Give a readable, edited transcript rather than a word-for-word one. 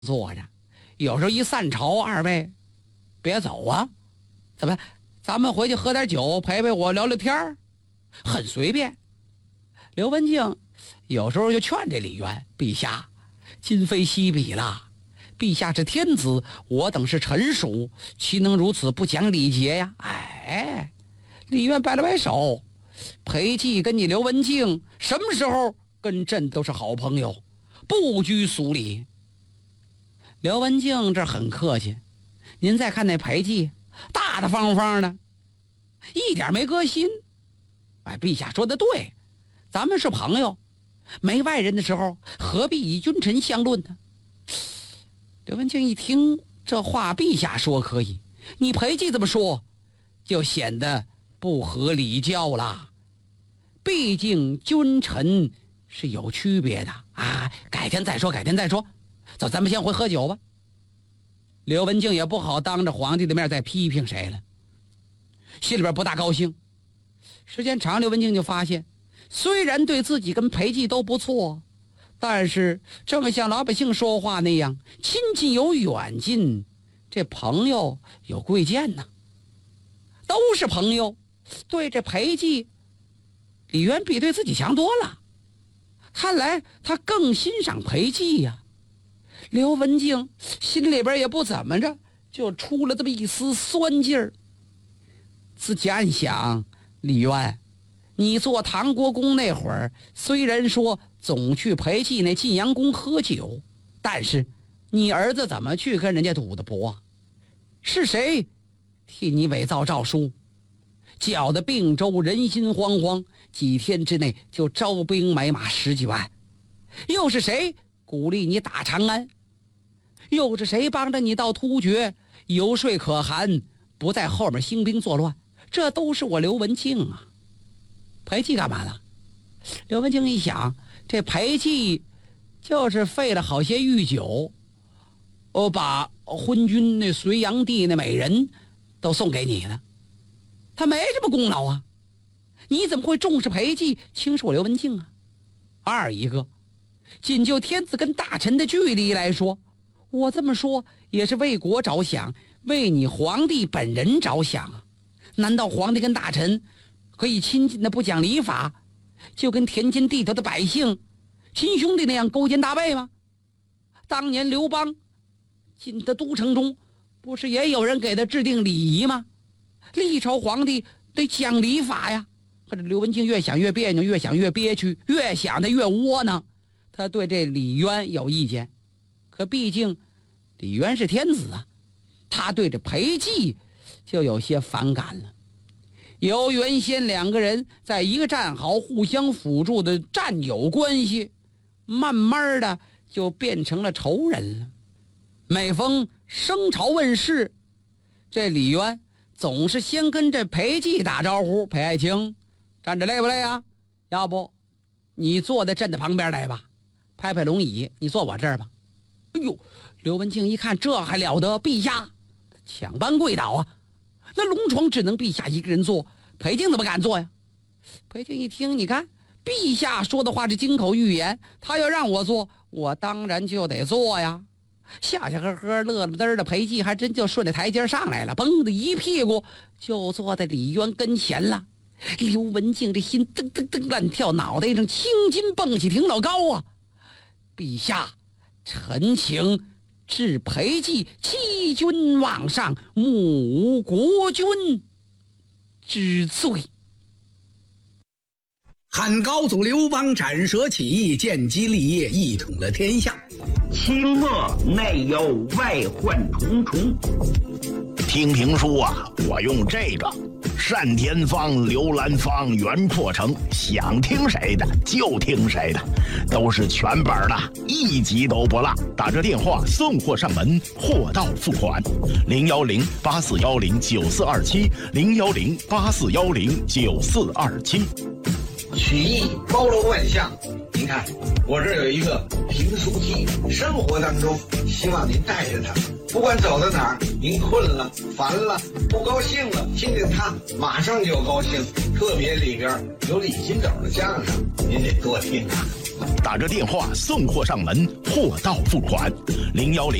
坐着，有时候一散朝，二位别走啊，怎么咱们回去喝点酒，陪陪我，聊聊天儿，很随便。刘文静有时候就劝这李渊，陛下今非昔比了，陛下是天子，我等是臣属，岂能如此不讲礼节呀？哎，李渊摆了摆手，裴寂跟你刘文静什么时候跟朕都是好朋友，不拘俗礼。刘文静这很客气，您再看那裴寂，大大方方的，一点没搁心。哎，陛下说的对，咱们是朋友，没外人的时候何必以君臣相论呢？刘文静一听这话，陛下说可以，你裴寂这么说就显得不合礼教了。毕竟君臣是有区别的啊，改天再说，改天再说，走，咱们先回喝酒吧。刘文静也不好当着皇帝的面再批评谁了，心里边不大高兴。时间长，刘文静就发现，虽然对自己跟裴寂都不错，但是正像老百姓说话那样，亲近有远近，这朋友有贵贱呢。都是朋友，对这裴寂，李渊比对自己强多了。看来他更欣赏裴寂呀。刘文静心里边也不怎么着，就出了这么一丝酸劲儿。自己暗想，李渊，你做唐国公那会儿，虽然说总去裴寂那晋阳宫喝酒，但是你儿子怎么去跟人家赌的博？是谁替你伪造诏书，搅得并州人心惶惶，几天之内就招兵买马10几万？又是谁鼓励你打长安？又是谁帮着你到突厥游说可汗，不在后面兴兵作乱？这都是我刘文静啊。裴寂干嘛了？刘文静一想，这裴寂就是费了好些御酒，把昏君那隋炀帝那美人都送给你了，他没什么功劳啊，你怎么会重视裴寂，轻视我刘文静啊？二一个，仅就天子跟大臣的距离来说，我这么说也是为国着想，为你皇帝本人着想啊。难道皇帝跟大臣可以亲近的不讲礼法，就跟田间地头的百姓亲兄弟那样勾肩搭背吗？当年刘邦进的都城中，不是也有人给他制定礼仪吗？历朝皇帝得讲礼法呀。可是刘文静越想越别扭，越想越憋屈，越想他越窝囊。他对这李渊有意见，可毕竟李渊是天子啊，他对这裴寂就有些反感了。由原先两个人在一个战壕互相辅助的战友关系，慢慢的就变成了仇人了。每逢升朝问事，这李渊总是先跟这裴寂打招呼，裴爱卿站着累不累啊？要不你坐在朕的旁边来吧，拍拍龙椅，你坐我这儿吧。哎呦，刘文静一看，这还了得，陛下抢班跪倒啊，那龙床只能陛下一个人坐，裴静怎么敢坐呀？裴静一听，你看陛下说的话是金口玉言，他要让我坐，我当然就得坐呀。笑笑呵呵乐了嘚的裴寂还真就顺着台阶上来了，嘣的一屁股就坐在李渊跟前了。刘文静这心噔噔噔乱跳，脑袋上青筋蹦起，挺老高啊。陛下，臣请治裴寂欺君罔上，目无国君之罪。 汉高祖刘邦斩蛇起义，建基立业，一统了天下。 清末内忧外患重重。听评书啊，我用这个单田芳、刘兰芳、袁阔成，想听谁的就听谁的，都是全本的，一集都不落。打这电话送货上门，货到付款。010-8410-9427，010-8410-9427。 曲艺包罗万象，您看我这儿有一个评书机，生活当中希望您带着它，不管走到哪儿，您困了、烦了、不高兴了，听见它马上就高兴。特别里边有李金斗的相声，您得多听啊。 打着电话送货上门，货到付款。010